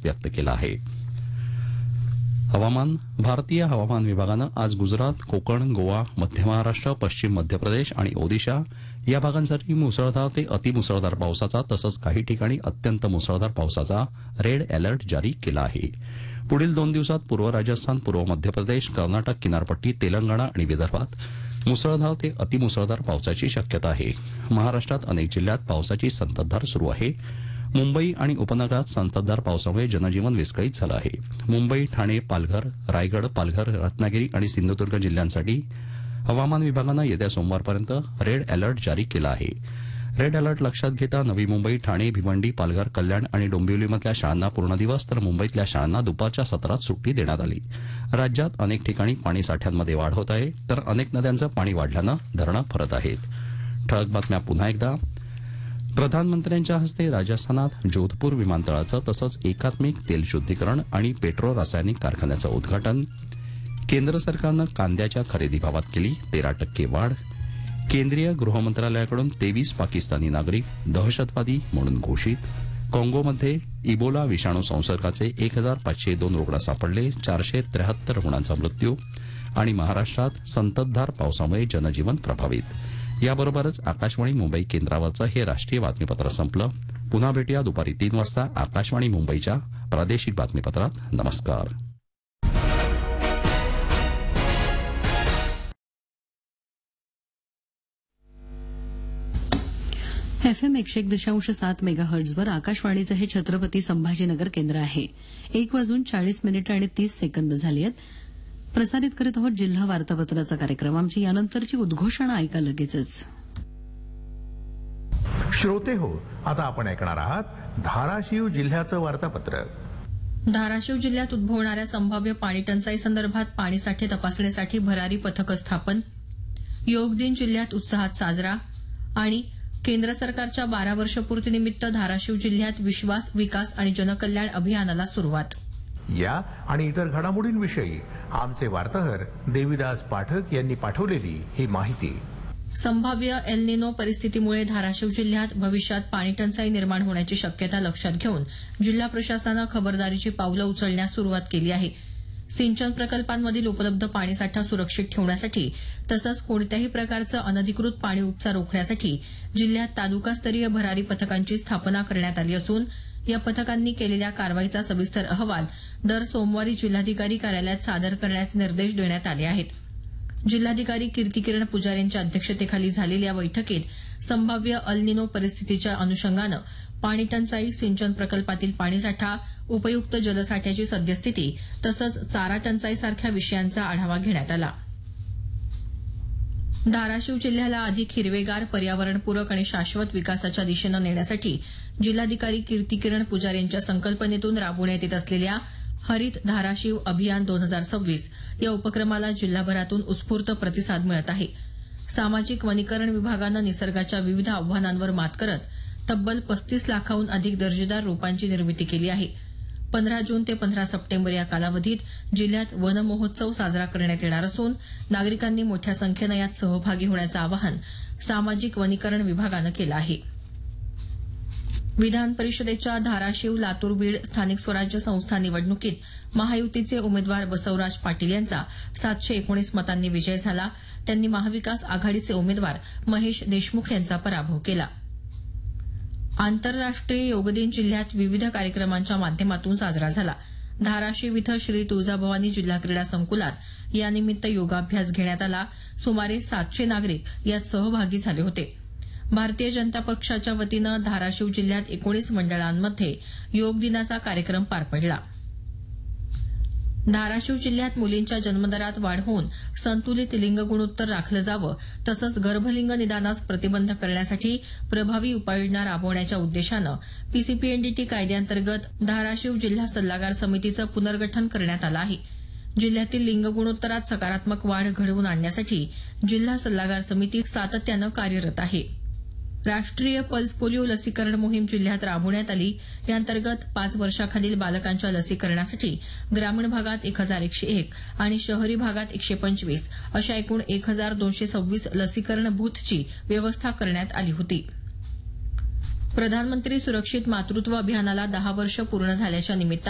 व्यक्त केला आहे. हवामान. भारतीय हवामान विभागानं आज गुजरात, कोकण, गोवा, मध्य महाराष्ट्र, पश्चिम मध्य प्रदेश आणि ओदिशा या भागांसाठी मुसळधार ते अतिमुसळधार पावसाचा तसंच काही ठिकाणी अत्यंत मुसळधार पावसाचा रेड अलर्ट जारी केला आहे. पुढील 2 दिवसात पूर्व राजस्थान, पूर्व मध्य प्रदेश, कर्नाटक किनारपट्टी, तेलंगणा आणि विदर्भात मुसळधार ते अतिमुसळधार पावसाची शक्यता आहे. महाराष्ट्रात अनेक जिल्ह्यात पावसाची संततधार सुरू आहे. मुंबई आणि उपनगरात संततधार पावसामुळे जनजीवन विस्कळीत झालं आहे. मुंबई, ठाणे, पालघर, रायगड, पालघर, रत्नागिरी आणि सिंधुदुर्ग जिल्ह्यांसाठी हवामान विभागानं येत्या सोमवारपर्यंत रेड अलर्ट जारी केला आहे. रेड अलर्ट लक्षात घेता नवी मुंबई, ठाणे, भिवंडी, पालघर, कल्याण आणि डोंबिवलीमधल्या शाळांना पूर्ण दिवस तर मुंबईतल्या शाळांना दुपारच्या सत्रात सुट्टी देण्यात आली. राज्यात अनेक ठिकाणी पाणी साठ्यांमध्ये वाढ होत आहे तर अनेक नद्यांचं पाणी वाढल्यानं धरणं फरत आहेत. ठळक बातम्या पुन्हा एकदा. प्रधानमंत्र्यांच्या हस्ते राजस्थानात जोधपूर विमानतळाचं तसंच एकात्मिक तेल शुद्धीकरण आणि पेट्रो रासायनिक कारखान्याचं उद्घाटन. केंद्र सरकारनं कांद्याच्या खरेदी भावात केली 13% वाढ. केंद्रीय गृहमंत्रालयाकडून 23 पाकिस्तानी नागरिक दहशतवादी म्हणून घोषित. काँगोमध्ये इबोला विषाणू संसर्गाचे 1502 रुग्ण सापडले, 473 रुग्णांचा मृत्यू. आणि महाराष्ट्रात संततधार पावसामुळे जनजीवन प्रभावित. याबरोबरच आकाशवाणी मुंबई केंद्रावरचं हे राष्ट्रीय बातमीपत्र संपलं. पुन्हा भेटूया दुपारी 3 वाजता आकाशवाणी मुंबईच्या प्रादेशिक बातमीपत्रात. नमस्कार. FM 101.7 मेगाहर्ट्झवर आकाशवाणीचं हे छत्रपती संभाजीनगर केंद्र आहे. 1:40 झाली आहेत. प्रसारित करीत आहोत जिल्हा वार्तापत्राचा कार्यक्रम. आमची यानंतरची उद्घोषणा ऐका लगेचच. श्रोते हो, आता आपण ऐकणार आहात धाराशिव जिल्ह्याचं वार्तापत्र. धाराशिव जिल्ह्यात उद्भवणाऱ्या संभाव्य पाणी टंचाई संदर्भात पाणीसाठे तपासणीसाठी भरारी पथकं स्थापन. योग दिन जिल्ह्यात उत्साहात साजरा. आणि केंद्र सरकारच्या 12 वर्षपूर्तीनिमित्त धाराशिव जिल्ह्यात विश्वास, विकास आणि जनकल्याण अभियानाला सुरुवात. या आणि इतर घडामोडींविषयी आमचे वार्ताहर देविदास पाठक यांनी पाठवलेली ही माहिती. संभाव्य एल निनो परिस्थितीमुळे धाराशिव जिल्ह्यात भविष्यात पाणी टंचाई निर्माण होण्याची शक्यता लक्षात घेऊन जिल्हा प्रशासनानं खबरदारीची पावलं उचलण्यास सुरुवात केली आहे. सिंचन प्रकल्पांमधील उपलब्ध पाणीसाठा सुरक्षित ठेवण्यासाठी तसंच कोणत्याही प्रकारचं अनधिकृत पाणी उपसा रोखण्यासाठी जिल्ह्यात तालुकास्तरीय भरारी पथकांची स्थापना करण्यात आली असून या पथकांनी केलेल्या कारवाईचा सविस्तर अहवाल दर सोमवारी जिल्हाधिकारी कार्यालयात सादर करण्याचे निर्देश देण्यात आले आहेत. जिल्हाधिकारी कीर्तिकिरण पुजारींच्या अध्यक्षतेखाली झालेल्या बैठकीत संभाव्य अल निनो परिस्थितीच्या अनुषंगानं पाणी टंचाई, सिंचन प्रकल्पातील पाणीसाठा, उपयुक्त जलसाठ्याची सद्यस्थिती तसंच चारा टंचाईसारख्या विषयांचा आढावा घेण्यात आला. धाराशिव जिल्ह्याला अधिक हिरवेगार, पर्यावरणपूरक आणि शाश्वत विकासाच्या दिशेनं नेण्यासाठी जिल्हाधिकारी कीर्तिकिरण पुजारी यांच्या संकल्पनेतून राबवण्यात येत असलेल्या हरित धाराशिव अभियान 2026 या उपक्रमाला जिल्हाभरातून उत्स्फूर्त प्रतिसाद मिळत आहे. सामाजिक वनीकरण विभागानं निसर्गाच्या विविध आव्हानांवर मात करत तब्बल 35 लाखाहून अधिक दर्जेदार रोपांची निर्मिती केली आहे. 15 जून ते 15 सप्टेंबर या कालावधीत जिल्ह्यात वन महोत्सव साजरा करण्यात येणार असून नागरिकांनी मोठ्या संख्येनं यात सहभागी होण्याचं आवाहन सामाजिक वनीकरण विभागानं केलं आहे. विधान परिषदेच्या धाराशिव, लातूर, बीड स्थानिक स्वराज्य संस्था निवडणुकीत महायुतीचे उमेदवार बसवराज पाटील यांचा 719 मतांनी विजय झाला. त्यांनी महाविकास आघाडीचे उमेदवार महेश देशमुख यांचा पराभव केला. आंतरराष्ट्रीय योग दिन जिल्ह्यात विविध कार्यक्रमांच्या माध्यमातून साजरा झाला. धाराशिव इथं श्री तुळजाभवानी जिल्हा क्रीडा संकुलात यानिमित्त योगाभ्यास घेण्यात आला. सुमारे 700 नागरिक यात सहभागी झाले होते. भारतीय जनता पक्षाच्या वतीनं धाराशिव जिल्ह्यात 19 मंडळांमध्ये योग दिनाचा कार्यक्रम पार पडला. धाराशिव जिल्ह्यात मुलींच्या जन्मदरात वाढ होऊन संतुलित लिंग गुणोत्तर राखलं जावं तसंच गर्भलिंग निदानास प्रतिबंध करण्यासाठी प्रभावी उपाययोजना राबवण्याच्या उद्देशानं पीसीपीएनडीटी कायद्याअंतर्गत धाराशिव जिल्हा सल्लागार समितीचं पुनर्गठन करण्यात आलं आहे. जिल्ह्यातील लिंग गुणोत्तरात सकारात्मक वाढ घडवून आणण्यासाठी जिल्हा सल्लागार समिती सातत्यानं कार्यरत आहे. राष्ट्रीय पल्स पोलिओ लसीकरण मोहीम जिल्ह्यात राबवण्यात आली. याअंतर्गत 5 वर्षाखालील बालकांच्या लसीकरणासाठी ग्रामीण भागात 1101 आणि शहरी भागात 125 अशा एकूण 1226 लसीकरण बूथची व्यवस्था करण्यात आली होती. प्रधानमंत्री सुरक्षित मातृत्व अभियानाला 10 वर्ष पूर्ण झाल्याच्या निमित्तानं